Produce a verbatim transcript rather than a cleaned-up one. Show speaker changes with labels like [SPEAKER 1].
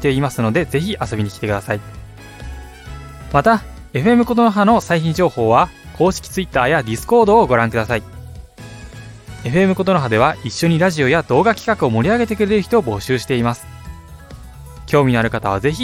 [SPEAKER 1] ていますので、ぜひ遊びに来てください。また エフエム ことの葉の最新情報は公式 Twitter や Discord をご覧ください。 エフエム ことの葉では一緒にラジオや動画企画を盛り上げてくれる人を募集しています。興味のある方はぜひ